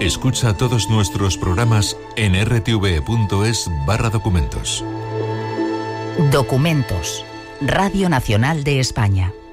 Escucha todos nuestros programas en rtve.es/documentos. Documentos. Radio Nacional de España.